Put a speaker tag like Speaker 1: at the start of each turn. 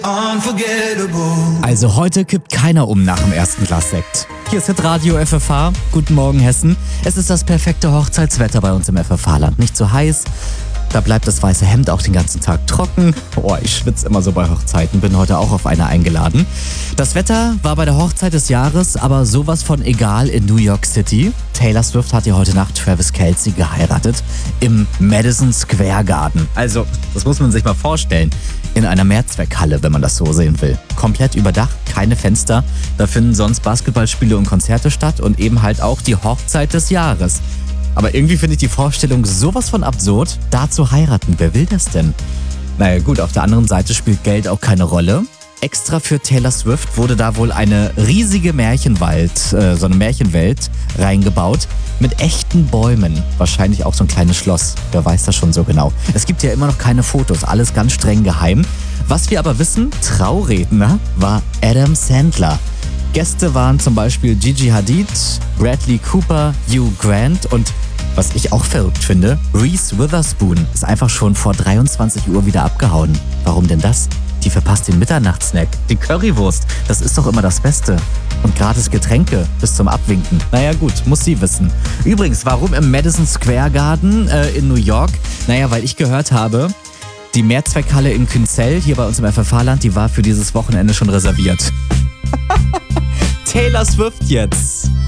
Speaker 1: Unforgettable.
Speaker 2: Also heute kippt keiner um nach dem ersten Glas Sekt. Hier ist Hitradio FFH. Guten Morgen Hessen. Es ist das perfekte Hochzeitswetter bei uns im FFH-Land. Nicht zu heiß, da bleibt das weiße Hemd auch den ganzen Tag trocken. Oh, ich schwitze immer so bei Hochzeiten, bin heute auch auf eine eingeladen. Das Wetter war bei der Hochzeit des Jahres aber sowas von egal in New York City. Taylor Swift hat ja heute Nacht Travis Kelce geheiratet im Madison Square Garden. Also, das muss man sich mal vorstellen. In einer Mehrzweckhalle, wenn man das so sehen will. Komplett überdacht, keine Fenster. Da finden sonst Basketballspiele und Konzerte statt und eben halt auch die Hochzeit des Jahres. Aber irgendwie finde ich die Vorstellung sowas von absurd, da zu heiraten. Wer will das denn? Naja gut, auf der anderen Seite spielt Geld auch keine Rolle. Extra für Taylor Swift wurde da wohl eine riesige so eine Märchenwelt reingebaut mit echten Bäumen. Wahrscheinlich auch so ein kleines Schloss. Wer weiß das schon so genau. Es gibt ja immer noch keine Fotos, alles ganz streng geheim. Was wir aber wissen, Trauredner war Adam Sandler. Gäste waren zum Beispiel Gigi Hadid, Bradley Cooper, Hugh Grant und, was ich auch verrückt finde, Reese Witherspoon ist einfach schon vor 23 Uhr wieder abgehauen. Warum denn das? Die verpasst den Mitternachtssnack, die Currywurst. Das ist doch immer das Beste. Und gratis Getränke bis zum Abwinken. Naja gut, muss sie wissen. Übrigens, warum im Madison Square Garden in New York? Naja, weil ich gehört habe, die Mehrzweckhalle in Künzell, hier bei uns im FFH-Land, die war für dieses Wochenende schon reserviert. Taylor Swift jetzt.